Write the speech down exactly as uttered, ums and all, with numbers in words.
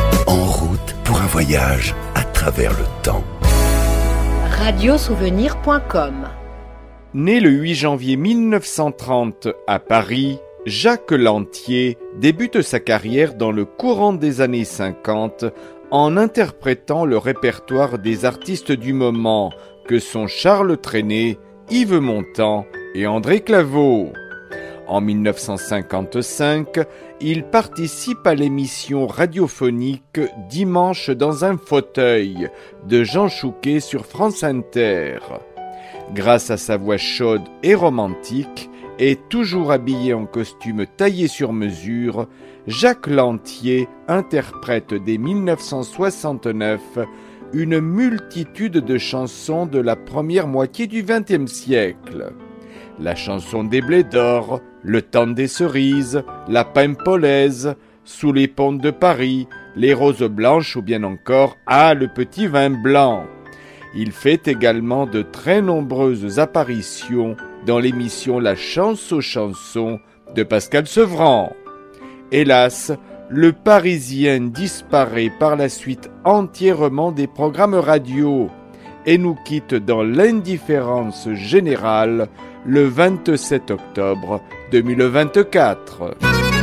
En route pour un voyage à travers le temps. radiosouvenir point com. Né le huit janvier mille neuf cent trente à Paris, Jacques Lantier débute sa carrière dans le courant des années cinquante en interprétant le répertoire des artistes du moment que sont Charles Trenet, Yves Montand et André Claveau. En mille neuf cent cinquante-cinq, il participe à l'émission radiophonique Dimanche dans un fauteuil de Jean Chouquet sur France Inter. Grâce à sa voix chaude et romantique, et toujours habillé en costume taillé sur mesure, Jacques Lantier interprète dès mille neuf cent soixante-neuf une multitude de chansons de la première moitié du vingtième siècle. La chanson des blés d'or, Le temps des cerises, La Paimpolaise, Sous les ponts de Paris, Les roses blanches ou bien encore Ah, le petit vin blanc. Il fait également de très nombreuses apparitions dans l'émission La Chance aux chansons de Pascal Sevran. Hélas, le Parisien disparaît par la suite entièrement des programmes radio et nous quitte dans l'indifférence générale le vingt-sept octobre deux mille vingt-quatre.